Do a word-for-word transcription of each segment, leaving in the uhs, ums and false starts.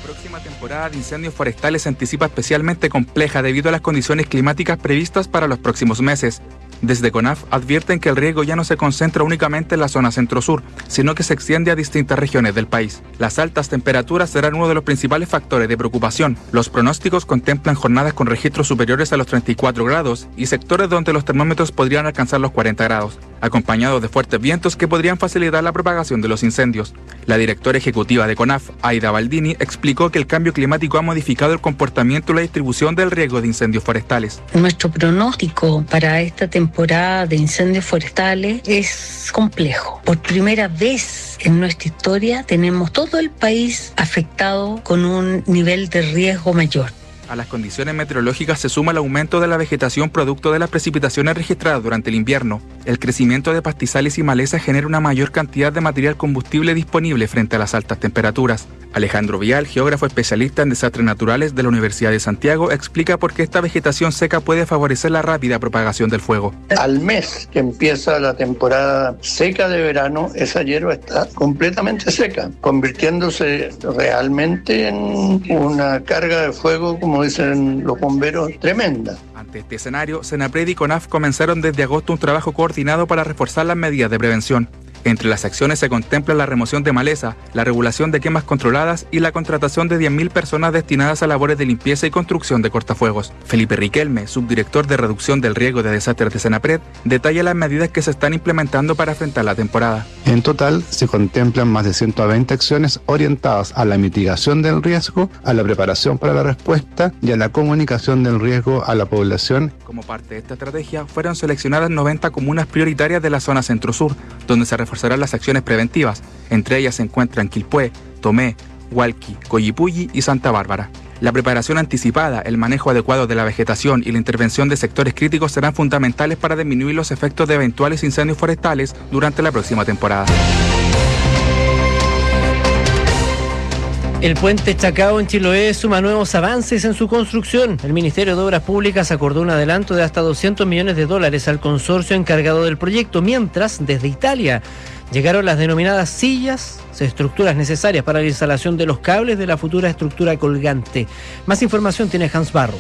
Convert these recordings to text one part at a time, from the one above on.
próxima temporada de incendios forestales se anticipa especialmente compleja debido a las condiciones climáticas previstas para los próximos meses. Desde CONAF advierten que el riesgo ya no se concentra únicamente en la zona centro-sur, sino que se extiende a distintas regiones del país. Las altas temperaturas serán uno de los principales factores de preocupación. Los pronósticos contemplan jornadas con registros superiores a los treinta y cuatro grados y sectores donde los termómetros podrían alcanzar los cuarenta grados, acompañados de fuertes vientos que podrían facilitar la propagación de los incendios. La directora ejecutiva de CONAF, Aida Baldini, explicó que el cambio climático ha modificado el comportamiento y la distribución del riesgo de incendios forestales. Nuestro pronóstico para esta temporada de incendios forestales es complejo. Por primera vez en nuestra historia tenemos todo el país afectado con un nivel de riesgo mayor. A las condiciones meteorológicas se suma el aumento de la vegetación producto de las precipitaciones registradas durante el invierno. El crecimiento de pastizales y malezas genera una mayor cantidad de material combustible disponible frente a las altas temperaturas. Alejandro Vial, geógrafo especialista en desastres naturales de la Universidad de Santiago, explica por qué esta vegetación seca puede favorecer la rápida propagación del fuego. Al mes que empieza la temporada seca de verano, esa hierba está completamente seca, convirtiéndose realmente en una carga de fuego, como dicen los bomberos, tremenda. Ante este escenario, Senapred y CONAF comenzaron desde agosto un trabajo coordinado para reforzar las medidas de prevención. Entre las acciones se contempla la remoción de maleza, la regulación de quemas controladas y la contratación de diez mil personas destinadas a labores de limpieza y construcción de cortafuegos. Felipe Riquelme, subdirector de reducción del riesgo de desastres de Senapred, detalla las medidas que se están implementando para afrontar la temporada. En total, se contemplan más de ciento veinte acciones orientadas a la mitigación del riesgo, a la preparación para la respuesta y a la comunicación del riesgo a la población. Como parte de esta estrategia, fueron seleccionadas noventa comunas prioritarias de la zona centro-sur, donde se reforzarán las acciones preventivas. Entre ellas se encuentran Quilpué, Tomé, Hualqui, Coyipulli y Santa Bárbara. La preparación anticipada, el manejo adecuado de la vegetación y la intervención de sectores críticos serán fundamentales para disminuir los efectos de eventuales incendios forestales durante la próxima temporada. El puente Chacao en Chiloé suma nuevos avances en su construcción. El Ministerio de Obras Públicas acordó un adelanto de hasta doscientos millones de dólares al consorcio encargado del proyecto, mientras desde Italia llegaron las denominadas sillas, estructuras necesarias para la instalación de los cables de la futura estructura colgante. Más información tiene Hans Barros.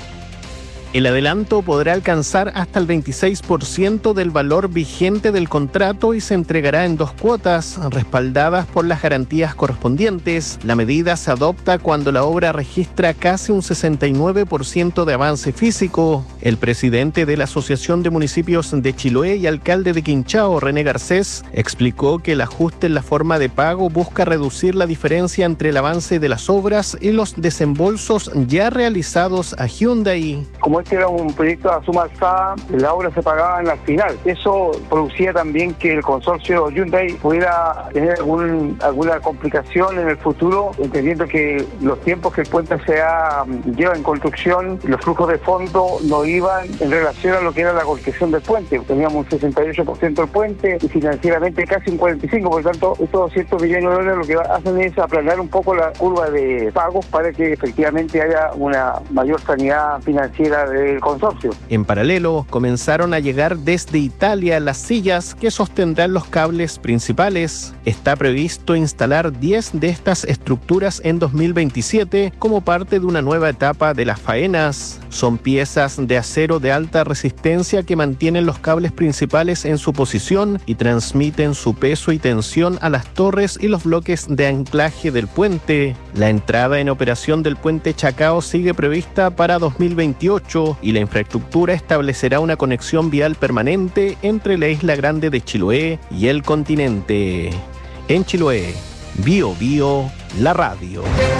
El adelanto podrá alcanzar hasta el veintiséis por ciento del valor vigente del contrato y se entregará en dos cuotas, respaldadas por las garantías correspondientes. La medida se adopta cuando la obra registra casi un sesenta y nueve por ciento de avance físico. El presidente de la Asociación de Municipios de Chiloé y alcalde de Quinchao, René Garcés, explicó que el ajuste en la forma de pago busca reducir la diferencia entre el avance de las obras y los desembolsos ya realizados a Hyundai. Como este era un proyecto a suma alzada, la obra se pagaba en la final. Eso producía también que el consorcio Hyundai pudiera tener algún, alguna complicación en el futuro, entendiendo que los tiempos que el puente se ha, lleva en construcción, los flujos de fondo no iban en relación a lo que era la construcción del puente. Teníamos un sesenta y ocho por ciento del puente y financieramente casi un cuarenta y cinco por ciento. Por lo tanto, estos doscientos millones de dólares lo que hacen es aplanar un poco la curva de pagos para que efectivamente haya una mayor sanidad financiera del consorcio. En paralelo, comenzaron a llegar desde Italia las sillas que sostendrán los cables principales. Está previsto instalar diez de estas estructuras en dos mil veintisiete como parte de una nueva etapa de las faenas. Son piezas de acero de alta resistencia que mantienen los cables principales en su posición y transmiten su peso y tensión a las torres y los bloques de anclaje del puente. La entrada en operación del puente Chacao sigue prevista para dos mil veintiocho y la infraestructura establecerá una conexión vial permanente entre la isla grande de Chiloé y el continente. En Chiloé, Bio Bio, la radio.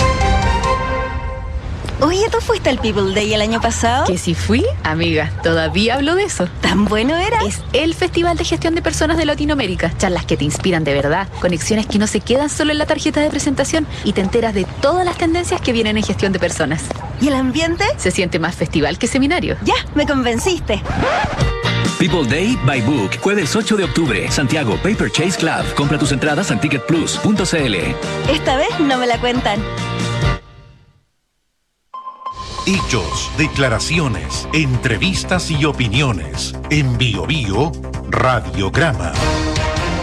Oye, ¿tú fuiste al People Day el año pasado? ¿Que si fui? Amiga, todavía hablo de eso. ¿Tan bueno era? Es el Festival de Gestión de Personas de Latinoamérica. Charlas que te inspiran de verdad, conexiones que no se quedan solo en la tarjeta de presentación y te enteras de todas las tendencias que vienen en gestión de personas. ¿Y el ambiente? Se siente más festival que seminario. Ya, me convenciste. People Day by Book, jueves ocho de octubre, Santiago Paper Chase Club. Compra tus entradas en ticket plus punto c l. Esta vez no me la cuentan. Hechos, declaraciones, entrevistas y opiniones. En Bio Bio, Radiograma.